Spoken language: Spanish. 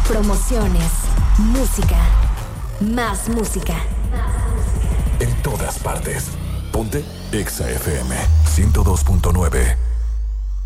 promociones, música, más música. En todas partes. Ponte Exa FM 102.9.